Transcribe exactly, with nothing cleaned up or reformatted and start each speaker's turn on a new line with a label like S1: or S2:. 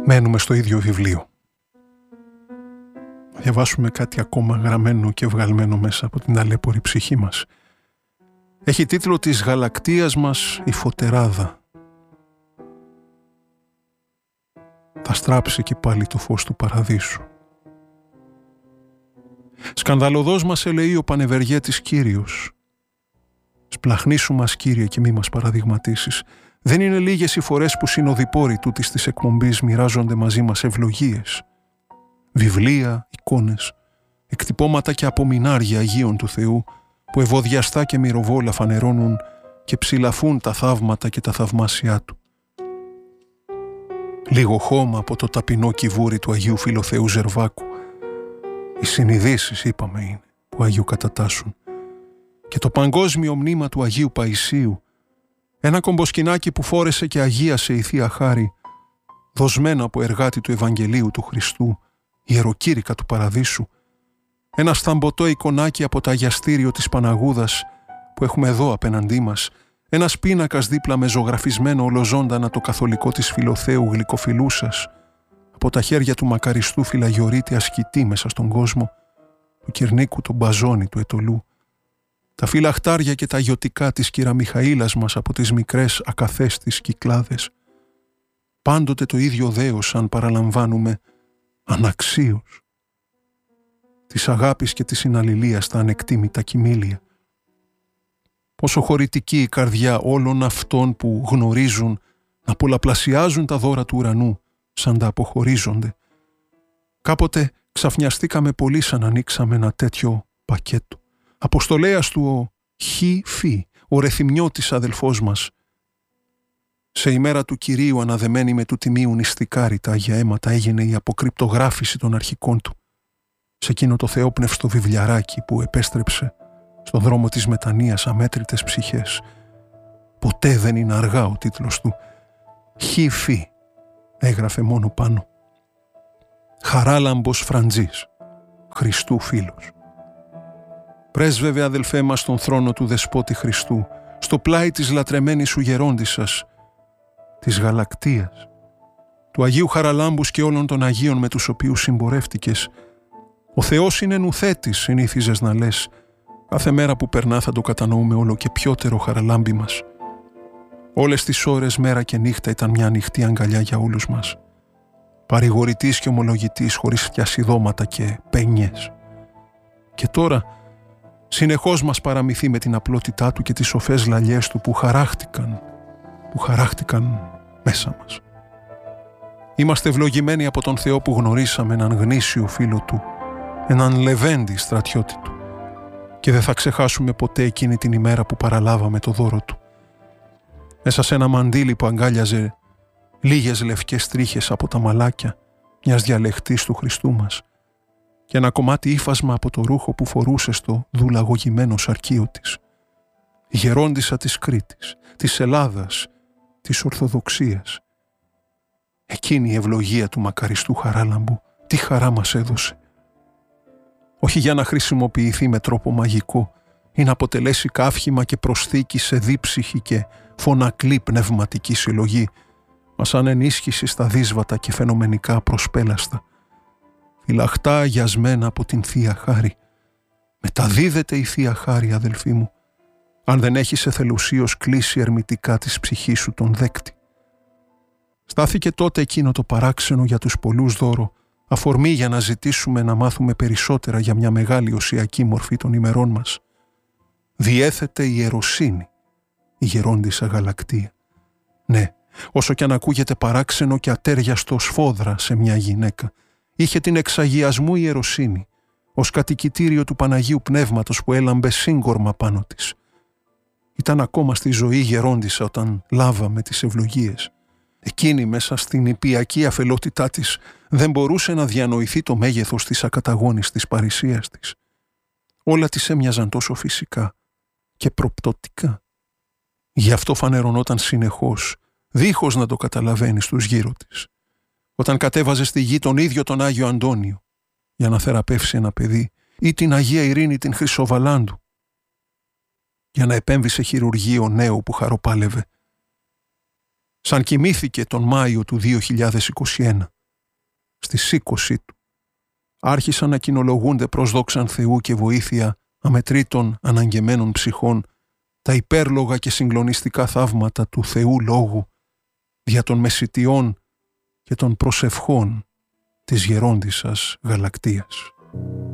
S1: μένουμε στο ίδιο βιβλίο. Να διαβάσουμε κάτι ακόμα γραμμένο και βγαλμένο μέσα από την ταλέπορη ψυχή μας. Έχει τίτλο «Της γαλακτείας μας η φωτεράδα». Θα στράψει και πάλι το φως του παραδείσου. Σκανδαλωδός μας ελεεί ο πανευεργέτης Κύριος. Σπλαχνίσου μας, Κύριε, και μη μας παραδειγματίσεις. Δεν είναι λίγες οι φορές που συνοδοιπόροι τούτης της εκπομπής μοιράζονται μαζί μας ευλογίες. Βιβλία, εικόνες, εκτυπώματα και απομεινάρια Αγίων του Θεού που ευωδιαστά και μυροβόλα φανερώνουν και ψηλαφούν τα θαύματα και τα θαυμάσια Του. Λίγο χώμα από το ταπεινό κυβούρι του Αγίου Φιλοθεού Ζερβάκου. Οι συνειδήσεις, είπαμε, είναι που Αγίου κατατάσσουν. Και το παγκόσμιο μνήμα του Αγίου Παϊσίου, ένα κομποσκινάκι που φόρεσε και αγίασε η Θεία Χάρη, δοσμένο από εργάτη του Ευαγγελίου του Χριστού, ιεροκήρυκα του Παραδείσου, ένα σταμποτό εικονάκι από το αγιαστήριο της Παναγούδας που έχουμε εδώ απέναντί μας, ένας πίνακας δίπλα με ζωγραφισμένο ολοζώντανα το καθολικό της Φιλοθέου Γλυκοφιλούσας, από τα χέρια του μακαριστού Φιλαγιορείτη ασκητή μέσα στον κόσμο, του Κυρνίκου τον Μπαζόνι του Ετωλού, τα φυλαχτάρια και τα γιοτικά της Κυρα Μιχαήλας μας από τις μικρές ακαθέστης Κυκλάδες. Πάντοτε το ίδιο δέος, αν παραλαμβάνουμε, αναξίως. Της αγάπης και της συναλληλίας στα ανεκτήμητα κοιμήλια. Πόσο χωρητική η καρδιά όλων αυτών που γνωρίζουν να πολλαπλασιάζουν τα δώρα του ουρανού σαν τα αποχωρίζονται. Κάποτε ξαφνιαστήκαμε πολύ σαν ανοίξαμε ένα τέτοιο πακέτο. Αποστολέας του ο Χι-Φι, ο Ρεθυμιώτης αδελφός μας. Σε ημέρα του Κυρίου αναδεμένη με του τιμίου νηστικάρι τα Άγια αίματα έγινε η αποκρυπτογράφηση των αρχικών του. Σε εκείνο το θεόπνευστο βιβλιαράκι που επέστρεψε στον δρόμο της μετανοίας αμέτρητες ψυχές. Ποτέ δεν είναι αργά ο τίτλος του. Χι-Φι έγραφε μόνο πάνω. Χαράλαμπος Φραντζής, Χριστού φίλος. Πρέσβευε, αδελφέ μας, στον θρόνο του Δεσπότη Χριστού, στο πλάι της λατρεμένης σου γερόντισσας, της γαλακτείας, του Αγίου Χαραλάμπους και όλων των Αγίων με τους οποίους συμπορεύτηκες. Ο Θεός είναι νουθέτης, συνήθιζες να λες. Κάθε μέρα που περνά θα το κατανοούμε όλο και πιότερο Χαραλάμπη μας. Όλες τις ώρες, μέρα και νύχτα, ήταν μια ανοιχτή αγκαλιά για όλους μας. Παρηγορητής και ομολογητής, χωρίς φτιασιδώματα και πένιες. Και τώρα συνεχώς μας παραμυθεί με την απλότητά του και τις σοφές λαλιές του που χαράχτηκαν, που χαράχτηκαν μέσα μας. Είμαστε ευλογημένοι από τον Θεό που γνωρίσαμε έναν γνήσιο φίλο του, έναν λεβέντη στρατιώτη του, και δεν θα ξεχάσουμε ποτέ εκείνη την ημέρα που παραλάβαμε το δώρο του. Μέσα σε ένα μαντίλι που αγκάλιαζε λίγες λευκές τρίχες από τα μαλάκια μιας διαλεχτής του Χριστού μας και ένα κομμάτι ύφασμα από το ρούχο που φορούσε στο δουλαγωγημένο σαρκείο της. Η γερόντισσα της Κρήτης, της Ελλάδας, της Ορθοδοξίας. Εκείνη η ευλογία του μακαριστού Χαράλαμπου, τι χαρά μας έδωσε. Όχι για να χρησιμοποιηθεί με τρόπο μαγικό ή να αποτελέσει καύχημα και προσθήκη σε δίψυχη και φωνακλή πνευματική συλλογή, μα σαν ενίσχυση στα δύσβατα και φαινομενικά προσπέλαστα. Φυλαχτά αγιασμένα από την Θεία Χάρη. Μεταδίδεται η Θεία Χάρη, αδελφοί μου, αν δεν έχεις εθελουσίως κλείσει ερμητικά της ψυχής σου τον δέκτη. Στάθηκε τότε εκείνο το παράξενο για τους πολλούς δώρο, αφορμή για να ζητήσουμε να μάθουμε περισσότερα για μια μεγάλη οσιακή μορφή των ημερών μας. Διέθετε η ιεροσύνη, η γερόντισσα γαλακτεία. Ναι, όσο κι αν ακούγεται παράξενο και ατέριαστο σφόδρα σε μια γυναίκα, είχε την εξαγιασμού ιεροσύνη, ως κατοικητήριο του Παναγίου Πνεύματος που έλαμπε σύγκορμα πάνω της. Ήταν ακόμα στη ζωή γερόντισσα όταν λάβαμε τις ευλογίες. Εκείνη μέσα στην ιππιακή αφελότητά της δεν μπορούσε να διανοηθεί το μέγεθος της ακαταγώνιστης παρησίας της. Όλα της έμοιαζαν τόσο φυσικά και προπτωτικά. Γι' αυτό φανερωνόταν συνεχώς, δίχως να το καταλαβαίνει στους γύρω της. Όταν κατέβαζε στη γη τον ίδιο τον Άγιο Αντώνιο για να θεραπεύσει ένα παιδί, ή την Αγία Ειρήνη την Χρυσοβαλάντου για να επέμβει σε χειρουργείο νέου που χαροπάλευε. Σαν κοιμήθηκε τον Μάιο του δύο χιλιάδες είκοσι ένα, στη σήκωσή του. Άρχισαν να κοινολογούνται προς δόξαν Θεού και βοήθεια αμετρήτων αναγκεμένων ψυχών τα υπέρλογα και συγκλονιστικά θαύματα του Θεού Λόγου δια των μεσιτιών και των προσευχών της γερόντισσας Γαλακτίας.